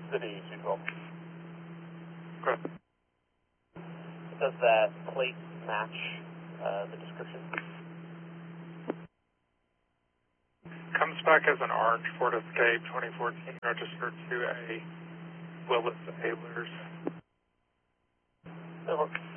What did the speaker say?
City 212. Okay. Does that plate match the description? Comes back as an orange Ford Escape 2014, registered to a Willis Ehlers. That works.